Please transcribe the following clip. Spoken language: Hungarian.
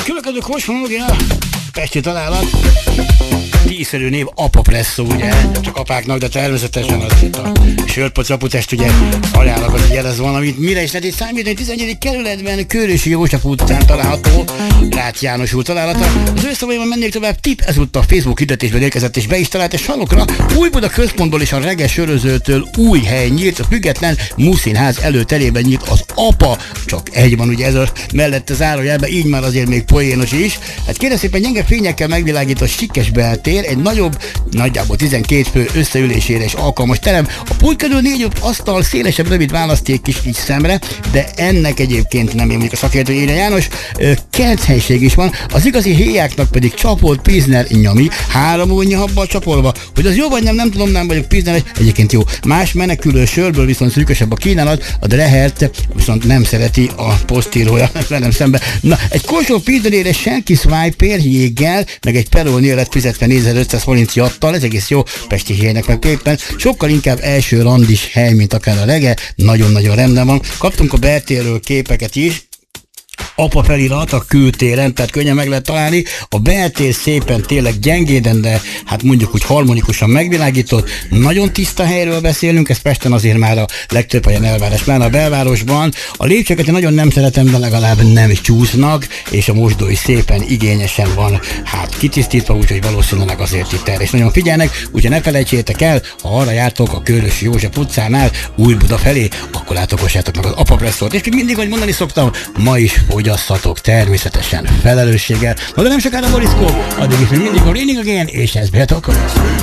következő kosmonológia, pesti találat, tízszerű név Apapresszó, ugye? Csak apáknak, de természetesen az itt a sörpocaputest, ugye, ajánlak, hogy jelez valamit. Mire is lehet itt számítani? 11. kerületben, Kőrösi József utcán található, Rácz János úr találata. Az ő szavaiban mennék tovább, tipp, ezúttal a Facebook hirdetésben érkezett és be is talált, és hallokra Újbuda központból és a Reges sörözőtől új hely nyílt, a független Muszínház előterében nyílt az Apa, csak egy van, ugye ez a mellette zárójelben, így már azért még poénos is. Hát kérem szépen, gyenge fényekkel megvilágított sikkes beltér, egy nagyobb, nagyjából 12 fő összeülésére is alkalmas terem. A pult körül 4-5 asztal, szélesebb, rövid választék is így szemre, de ennek egyébként nem mondjuk a szakértő írja János, kerthelyiség is van, az igazi héjáknak pedig csapolt pilsner nyami, 3 óvnyi habbal csapolva, hogy az jó vagy nem tudom, nem vagyok pilsner, egyébként jó. Más menekülő sörből viszont szűkösebb a kínálat, a Drehert viszont nem szereti a posztírója velem szembe. Na, egy korsó pilsnerére senki swipe pérjéggel, meg egy Perolnél lett fizetve 4500 forint jattal, ez egész jó, pesti héjének meg éppen, sokkal inkább első randis hely, mint akár a Rege, nagyon-nagyon rendben van. Kaptunk a beltérről képeket is, Apa felirat a kültéren, tehát könnyen meg lehet találni. A beltér szépen tényleg gyengéden, de hát mondjuk úgy harmonikusan megvilágított. Nagyon tiszta helyről beszélünk, ez Pesten azért már a legtöbb helyen elvárás, pláne a belvárosban. A lépcsőket én nagyon nem szeretem, de legalább nem csúsznak, és a mosdó is szépen igényesen van, hát kitisztítva, úgyhogy valószínűleg azért itt erre is nagyon figyelnek. Úgyhogy ne felejtsétek el, ha arra jártok a Kőrösi József utcánál, Újbuda felé, akkor látogassátok meg az Apapresszót. És még mindig, hogy mondani szoktam, ma is fogyasszatok természetesen felelősséggel. Na de nem sokára Boriszkó, addig is még mindig a Raining Again, és ez Beat Alchemist.